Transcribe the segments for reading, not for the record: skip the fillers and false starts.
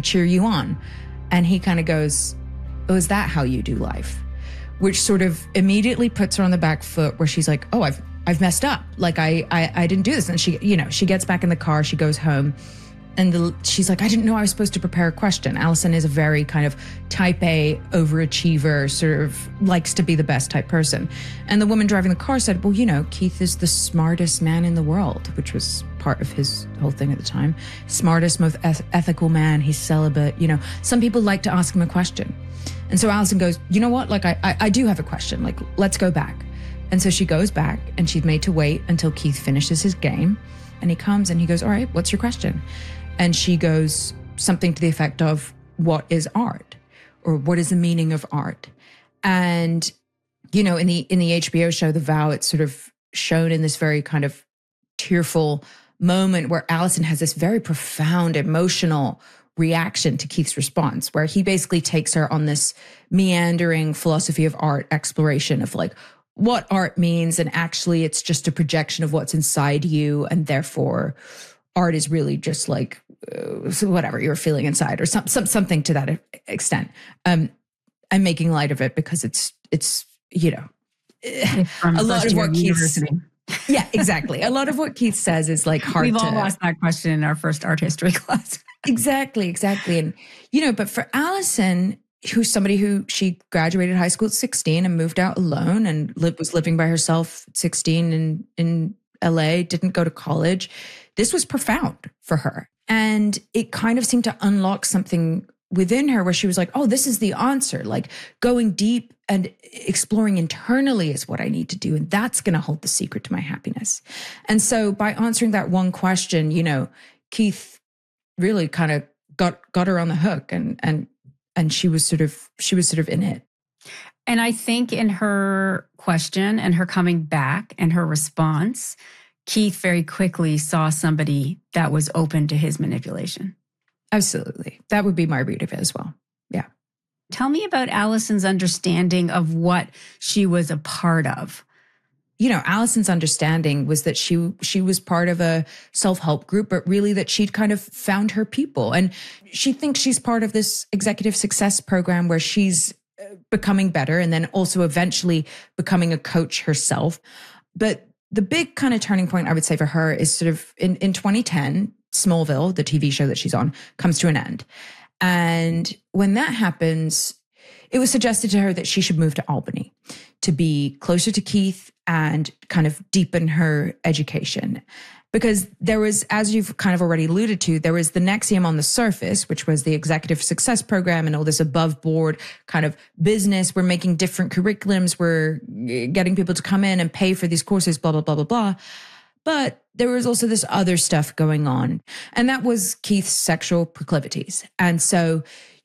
and cheer you on. And he kind of goes, oh, is that how you do life? Which sort of immediately puts her on the back foot where she's like, oh, I've messed up. Like I didn't do this. And she, she gets back in the car, she goes home. And she's like, I didn't know I was supposed to prepare a question. Allison is a very kind of type A overachiever, sort of likes to be the best type person. And the woman driving the car said, well, Keith is the smartest man in the world, which was part of his whole thing at the time. Smartest, most ethical man. He's celibate. Some people like to ask him a question. And so Allison goes, you know what? Like, I do have a question. Like, let's go back. And so she goes back and she's made to wait until Keith finishes his game. And he comes and he goes, all right, what's your question? And she goes something to the effect of, what is art? Or what is the meaning of art? And, in the HBO show, The Vow, it's sort of shown in this very kind of tearful moment where Allison has this very profound emotional reaction to Keith's response, where he basically takes her on this meandering philosophy of art exploration of like what art means. And actually it's just a projection of what's inside you. And therefore art is really just like whatever you're feeling inside, or something to that extent. I'm making light of it because it's a lot of what Keith. Yeah, exactly. A lot of what Keith says is like hard. We've all asked that question in our first art history class. Exactly. And but for Allison, who's somebody who she graduated high school at 16 and moved out alone and was living by herself at 16 in LA, didn't go to college. This was profound for her. And it kind of seemed to unlock something within her where she was like, oh, this is the answer. Like going deep and exploring internally is what I need to do. And that's going to hold the secret to my happiness. And so by answering that one question, Keith really kind of got her on the hook and she was sort of in it. And I think in her question and her coming back and her response, Keith very quickly saw somebody that was open to his manipulation. Absolutely. That would be my read of it as well. Yeah. Tell me about Allison's understanding of what she was a part of. Allison's understanding was that she was part of a self-help group, but really that she'd kind of found her people. And she thinks she's part of this executive success program where she's becoming better and then also eventually becoming a coach herself. But the big kind of turning point, I would say, for her is sort of in 2010, Smallville, the TV show that she's on, comes to an end. And when that happens, it was suggested to her that she should move to Albany to be closer to Keith and kind of deepen her education. Because there was, as you've kind of already alluded to, there was the NXIVM on the surface, which was the executive success program and all this above board kind of business. We're making different curriculums. We're getting people to come in and pay for these courses, blah, blah, blah, blah, blah. But there was also this other stuff going on. And that was Keith's sexual proclivities. And so,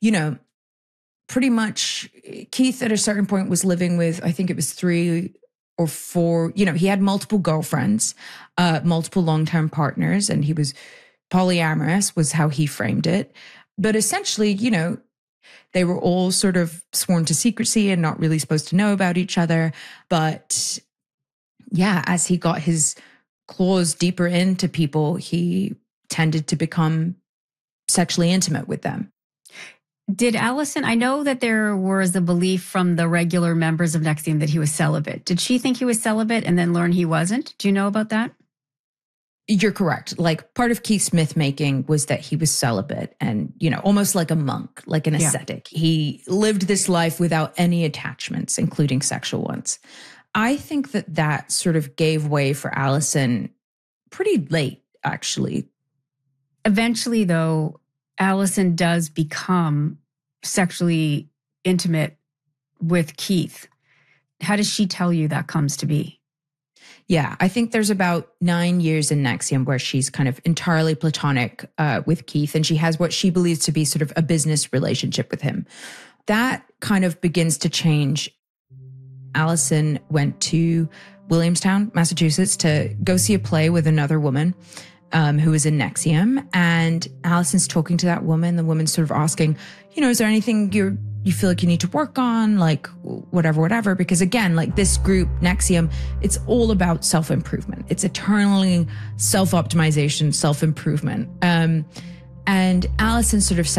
pretty much Keith at a certain point was living with, I think it was 3 or 4, he had multiple girlfriends, multiple long-term partners, and he was polyamorous was how he framed it. But essentially, they were all sort of sworn to secrecy and not really supposed to know about each other. But yeah, as he got his claws deeper into people, he tended to become sexually intimate with them. Did Allison, I know that there was a belief from the regular members of NXIVM that he was celibate. Did she think he was celibate and then learn he wasn't? Do you know about that? You're correct. Like part of Keith's myth making was that he was celibate and, almost like a monk, like an ascetic. He lived this life without any attachments, including sexual ones. I think that sort of gave way for Allison pretty late, actually. Eventually, though, Allison does become sexually intimate with Keith. How does she tell you that comes to be? Yeah, I think there's about 9 years in NXIVM where she's kind of entirely platonic with Keith, and she has what she believes to be sort of a business relationship with him. That kind of begins to change. Allison went to Williamstown, Massachusetts to go see a play with another woman who was in NXIVM. And Allison's talking to that woman. The woman's sort of asking, is there anything you feel like you need to work on? Like whatever. Because again, like this group, NXIVM, it's all about self-improvement. It's eternally self-optimization, self-improvement. And Allison sort of said,